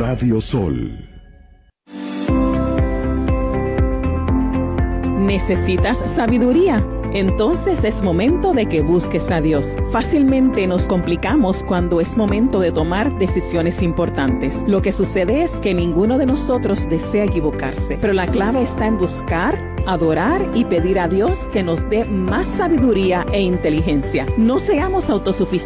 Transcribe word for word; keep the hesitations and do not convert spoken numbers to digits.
Radio Sol. ¿Necesitas sabiduría? Entonces es momento de que busques a Dios. Fácilmente nos complicamos cuando es momento de tomar decisiones importantes. Lo que sucede es que ninguno de nosotros desea equivocarse, pero la clave está en buscar, adorar y pedir a Dios que nos dé más sabiduría e inteligencia. No seamos autosuficientes.